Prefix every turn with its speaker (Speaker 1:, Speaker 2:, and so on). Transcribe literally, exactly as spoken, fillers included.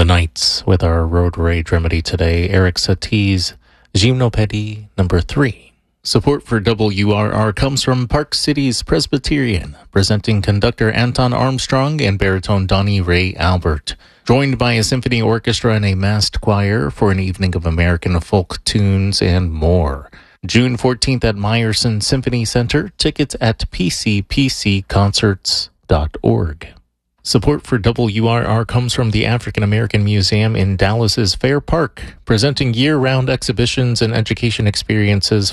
Speaker 1: Knights with our road rage remedy today, Eric Satie's Gymnopédie number three. Support for W R R comes from Park Cities Presbyterian, presenting conductor Anton Armstrong and baritone Donnie Ray Albert, joined by a symphony orchestra and a massed choir for an evening of American folk tunes and more. June fourteenth at Meyerson Symphony Center. Tickets at p c p c concerts dot org. Support for W R R comes from the African American Museum in Dallas's Fair Park, presenting year-round exhibitions and education experiences